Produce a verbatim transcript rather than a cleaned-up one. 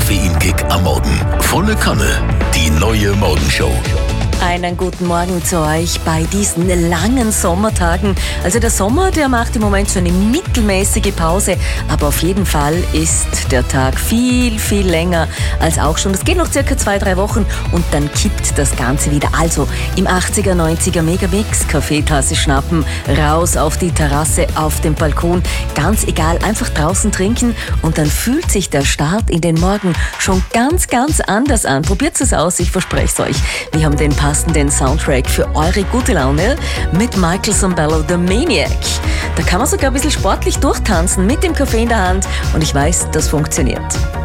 Koffeinkick am Morgen. Volle Kanne. Die neue Morgenshow. Einen guten Morgen zu euch bei diesen langen Sommertagen. Also der Sommer, der macht im Moment so eine mittelmäßige Pause, aber auf jeden Fall ist der Tag viel, viel länger als auch schon. Das geht noch circa zwei, drei Wochen und dann kippt das Ganze wieder. Also im achtziger, neunziger Megamix, Kaffeetasse schnappen, raus auf die Terrasse, auf den Balkon, ganz egal, einfach draußen trinken und dann fühlt sich der Start in den Morgen schon ganz, ganz anders an. Probiert es aus, ich verspreche es euch. Wir haben den passenden Soundtrack für eure gute Laune mit Michael Sambello, The Maniac. Da kann man sogar ein bisschen sportlich durchtanzen mit dem Kaffee in der Hand und ich weiß, das funktioniert.